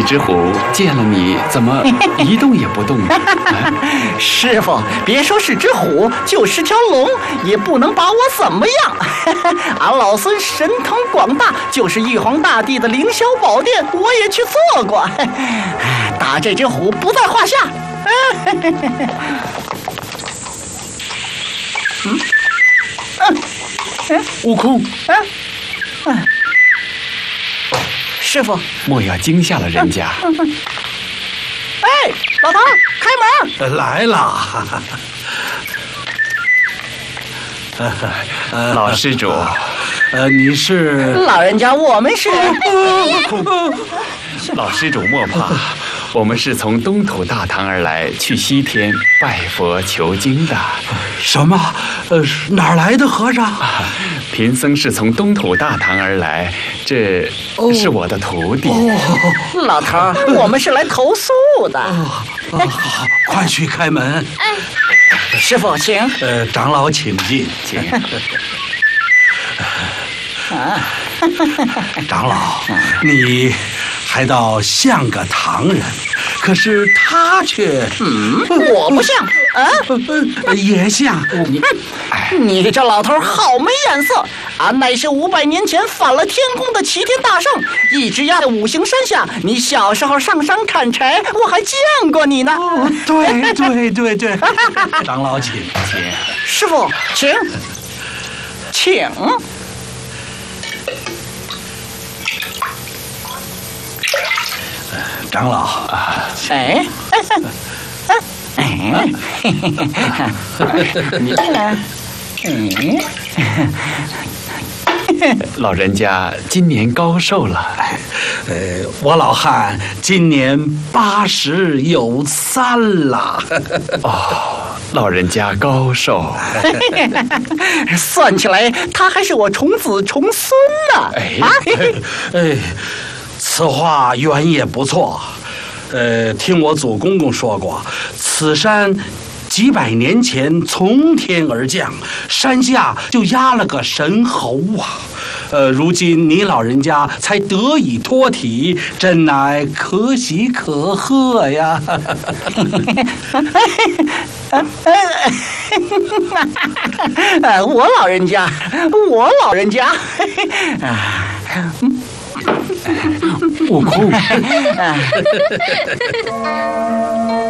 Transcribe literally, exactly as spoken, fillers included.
只虎见了你怎么一动也不动呢？啊、 师傅，别说是只虎，就是条龙也不能把我怎么样。俺老孙神通广大，就是玉皇大帝的凌霄宝殿，我也去做过。打这只虎不在话下。嗯嗯，悟空， 嗯嗯，师傅， 莫要惊吓了人家。 哎，老头，开门！ 来了。 老施主， 呃，你是？ 老人家，我们是。 老施主莫怕，我们是从东土大唐而来，去西天拜佛求经的。 什么？呃，哪儿来的和尚？ 啊、贫僧是从东土大唐而来，这是我的徒弟。 哦、老头，我们是来投宿的。 哦哦、好，快去开门。 哎，师傅，请。 呃，长老请进， 请。 啊， 长老，你还倒像个唐人，可是他却…… 嗯，我不像啊， 呃、也像你。你这老头好没眼色！俺乃是五百年前反了天宫的齐天大圣，一直压在五行山下。你小时候上山砍柴，我还见过你呢。 哦、对对对对，长老请请， 师傅请请。 长老啊， 哎，哎，你呢？嗯， 老人家今年高寿了？ 呃，我老汉今年八十有三了。 哦，老人家高寿。 算起来，他还是我重子重孙呢。 哎， 啊， 哎。此话原也不错，呃，听我祖公公说过，此山几百年前从天而降，山下就压了个神猴啊，呃，如今你老人家才得以脱体，真乃可喜可贺呀！ 我老人家，我老人家，啊。 悟空。